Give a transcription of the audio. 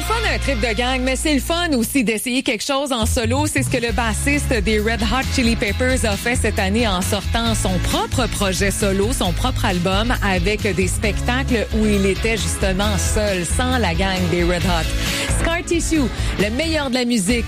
fun un trip de gang, mais c'est le fun aussi d'essayer quelque chose en solo. C'est ce que le bassiste des Red Hot Chili Peppers a fait cette année en sortant son propre projet solo, son propre album, avec des spectacles où il était justement seul, sans la gang des Red Hot. Scar Tissue, le meilleur de la musique